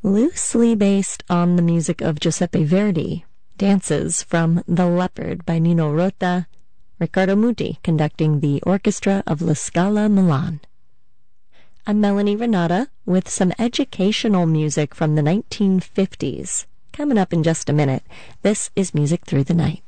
loosely based on the music of Giuseppe Verdi, Dances from The Leopard by Nino Rota, Riccardo Muti conducting the orchestra of La Scala Milan. I'm Melanie Renata with some educational music from the 1950s. Coming up in just a minute, this is Music Through the Night.